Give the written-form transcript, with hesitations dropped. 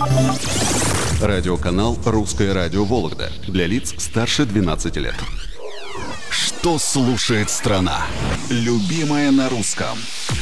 Радиоканал «Русское радио Вологда» для лиц старше 12 лет. Что слушает страна? Любимое на русском.